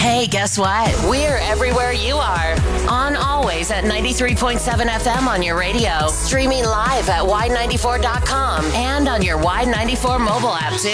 Hey, guess what? We're everywhere you are. On always at 93.7 FM on your radio. Streaming live at Y94.com and on your Y94 mobile app, too.